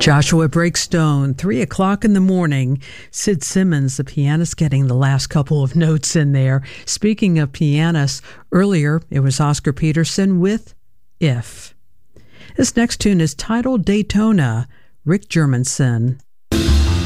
Joshua Breakstone, 3 o'clock in the morning. Sid Simmons, the pianist, getting the last couple of notes in there. Speaking of pianists, earlier it was Oscar Peterson with If. This next tune is titled Daytona, Rick Germanson.